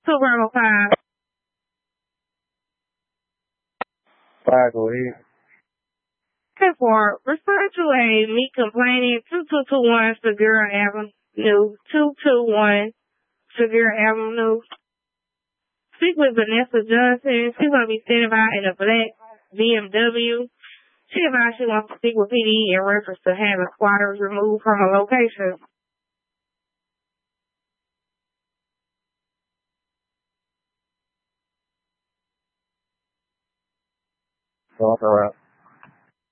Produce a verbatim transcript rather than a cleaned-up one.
Two Bravo five. Five, go ahead. ten four. Respond to a me complaining two two two one Segura Avenue. two two one Segura Avenue. Speak with Vanessa Johnson. She's going to be standing by in a black B M W. She advised she wants to speak with P D in reference to having squatters removed from a location. Talk around.